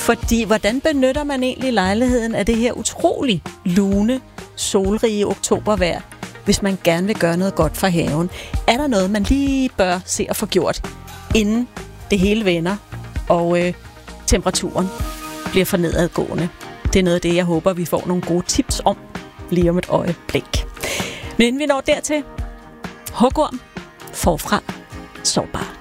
Fordi hvordan benytter man egentlig lejligheden af det her utrolig lune, solrige oktobervejr, hvis man gerne vil gøre noget godt for haven? Er der noget, man lige bør se at få gjort, inden det hele vender, og temperaturen bliver for nedadgående? Det er noget af det, jeg håber, vi får nogle gode tips om lige om et øjeblik. Men inden vi når dertil, hugorm, forfra, sårbar.